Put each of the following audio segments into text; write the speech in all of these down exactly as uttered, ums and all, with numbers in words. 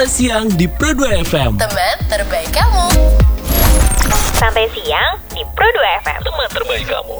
Sampai siang di Pro dua F M. Teman terbaik kamu. Sampai siang di Pro dua F M. Teman terbaik kamu.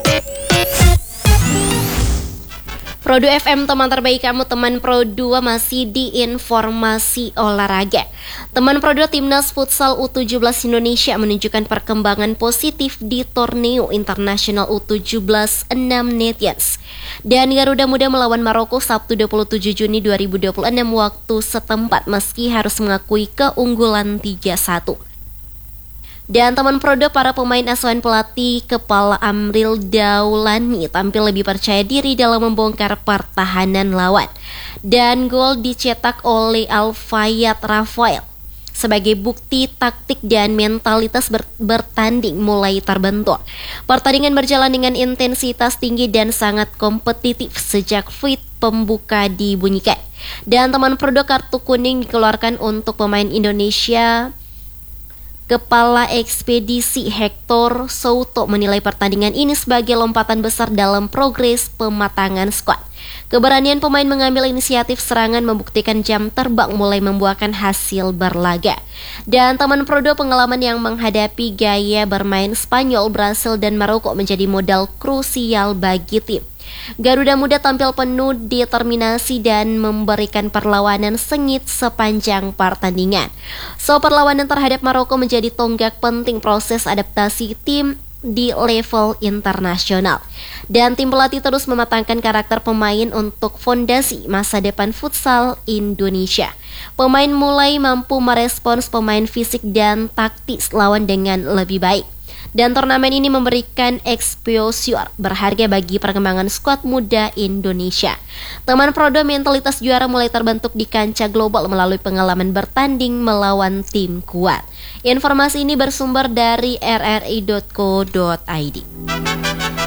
Pro dua F M, teman terbaik kamu. Teman Pro dua masih di informasi olahraga. Teman Pro dua, Timnas Futsal U tujuh belas Indonesia menunjukkan perkembangan positif di Torneo Internasional U tujuh belas enam Nations. Dan Garuda Muda melawan Maroko Sabtu dua puluh tujuh Juni dua ribu dua puluh enam waktu setempat meski harus mengakui keunggulan tiga satu. Dan teman Pro dua, para pemain asuhan pelatih kepala Amril Daulani tampil lebih percaya diri dalam membongkar pertahanan lawan. Dan gol dicetak oleh Alfayat Rafael sebagai bukti taktik dan mentalitas ber- bertanding mulai terbentuk. Pertandingan berjalan dengan intensitas tinggi dan sangat kompetitif sejak fit pembuka dibunyikan. Dan teman Pro dua, kartu kuning dikeluarkan untuk pemain Indonesia. Kepala Ekspedisi Hector Souto menilai pertandingan ini sebagai lompatan besar dalam progres pematangan skuad. Keberanian pemain mengambil inisiatif serangan membuktikan jam terbang mulai membuahkan hasil berlaga. Dan teman Pro dua, pengalaman yang menghadapi gaya bermain Spanyol, Brasil, dan Maroko menjadi modal krusial bagi tim. Garuda Muda tampil penuh determinasi dan memberikan perlawanan sengit sepanjang pertandingan. So, perlawanan terhadap Maroko menjadi tonggak penting proses adaptasi tim di level internasional. Dan tim pelatih terus mematangkan karakter pemain untuk fondasi masa depan futsal Indonesia. Pemain mulai mampu merespons pemain fisik dan taktis lawan dengan lebih baik. Dan turnamen ini memberikan exposure berharga bagi perkembangan skuad muda Indonesia. Teman Pro dua, mentalitas juara mulai terbentuk di kancah global melalui pengalaman bertanding melawan tim kuat. Informasi ini bersumber dari r r i dot co dot i d.